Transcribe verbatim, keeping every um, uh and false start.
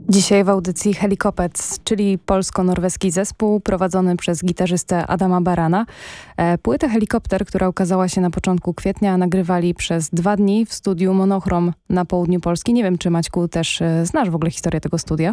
Dzisiaj w audycji Helikopec, czyli polsko-norweski zespół prowadzony przez gitarzystę Adama Barana. E, płytę Helikopter, która ukazała się na początku kwietnia, nagrywali przez dwa dni w studiu Monochrom na południu Polski. Nie wiem, czy Maćku też e, znasz w ogóle historię tego studia?